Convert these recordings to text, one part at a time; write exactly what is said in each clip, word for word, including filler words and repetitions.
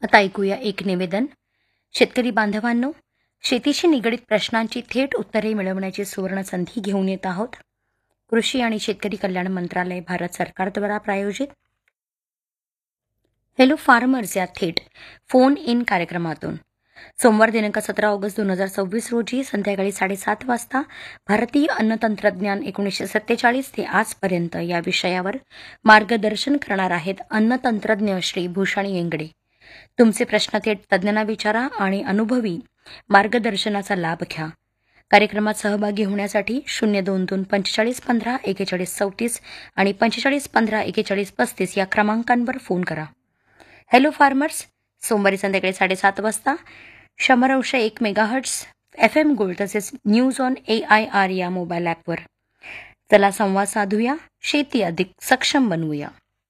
आता ऐकूया एक निवेदन. शेतकरी बांधवांनो, शेतीशी निगडीत प्रश्नांची थेट उत्तरे मिळवण्याची सुवर्ण संधी घेऊन येत आहोत. कृषी आणि शेतकरी कल्याण मंत्रालय, भारत सरकारद्वारा प्रायोजित हॅलो फार्मर्स या थेट फोन इन कार्यक्रमातून सोमवार दिनांक सतरा ऑगस्ट दोन हजार सव्वीस रोजी संध्याकाळी साडेसात वाजता भारतीय अन्न तंत्रज्ञान एकोणीसशे सत्तेचाळीस ते आजपर्यंत या विषयावर मार्गदर्शन करणार आहेत अन्न तंत्रज्ञ श्री भूषण येंगडे. तुमचे प्रश्न थेट तज्ज्ञांना विचारा आणि अनुभवी मार्गदर्शनाचा लाभ घ्या. कार्यक्रमात सहभागी होण्यासाठी शून्य दोन दोन पंचेचाळीस पंधरा एकेचाळीस चौतीस आणि पंचेचाळीस पंधरा एकेचाळीस पस्तीस या क्रमांकांवर फोन करा. हॅलो फार्मर्स सोमवारी संध्याकाळी साडेसात वाजता शंभर अंश एक मेगाहर्ट्स एफ एम गोल्ड तसेच news on A I R या मोबाईल ॲपवर. चला संवाद साधूया, शेती अधिक सक्षम बनवूया.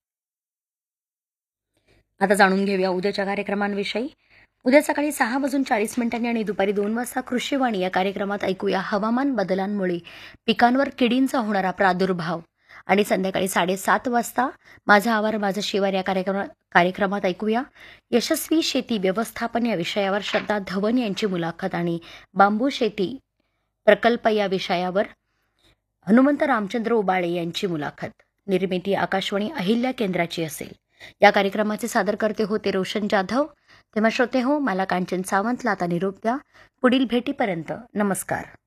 आता जाणून घेऊया उद्याच्या कार्यक्रमांविषयी. उद्या सकाळी सहा वाजून चाळीस मिनिटांनी आणि दुपारी दोन वाजता कृषीवाणी या कार्यक्रमात ऐकूया हवामान बदलांमुळे पिकांवर किडींचा होणारा प्रादुर्भाव. आणि संध्याकाळी साडेसात वाजता माझा आवार माझं शिवार या कार्यक्रमा कार्यक्रमात ऐकूया यशस्वी शेती व्यवस्थापन या विषयावर श्रद्धा धवन यांची मुलाखत आणि बांबू शेती प्रकल्प या विषयावर हनुमंत रामचंद्र उबाळे यांची मुलाखत. निर्मिती आकाशवाणी अहिल्या केंद्राची असेल. या कार्यक्रमाचे सादरकर्ते होते रोशन जाधव. तेव्हा श्रोते हो, मला कांचन सावंतला आता निरोप द्या. पुढील भेटीपर्यंत नमस्कार.